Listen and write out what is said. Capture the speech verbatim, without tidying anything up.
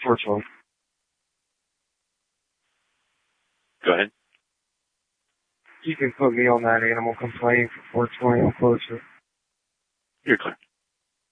four twenty. Go ahead. You can put me on that animal complaint for four twenty. I'll close it. You're clear.